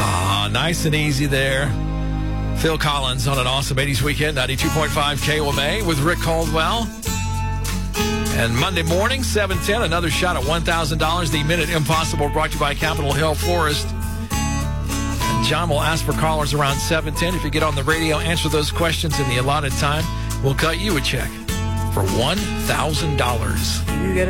Nice and easy there. Phil Collins on an awesome 80s weekend, 92.5 KOMA with Rick Caldwell. And Monday morning, 7:10, another shot at $1,000. The Minute Impossible brought to you by Capitol Hill Florist. And John will ask for callers around 7:10. If you get on the radio, answer those questions in the allotted time, we'll cut you a check for $1,000. You get